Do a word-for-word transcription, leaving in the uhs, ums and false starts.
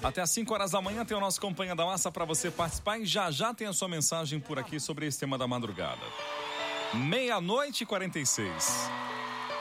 Até às cinco horas da manhã tem o nosso Companhia da Massa para você participar e já já tem a sua mensagem por aqui sobre esse tema da madrugada. Meia-noite e quarenta e seis.